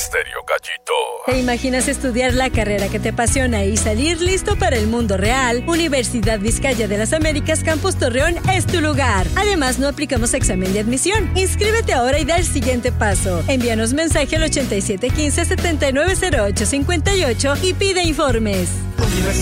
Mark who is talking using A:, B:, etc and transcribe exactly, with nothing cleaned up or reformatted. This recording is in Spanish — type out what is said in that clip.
A: Estéreo Gallito.
B: ¿Te imaginas estudiar la carrera que te apasiona y salir listo para el mundo real? Universidad Vizcaya de las Américas Campus Torreón es tu lugar. Además, no aplicamos examen de admisión. Inscríbete ahora y da el siguiente paso. Envíanos mensaje al ochenta y siete quince, setenta y nueve cero ocho cincuenta y ocho y pide informes.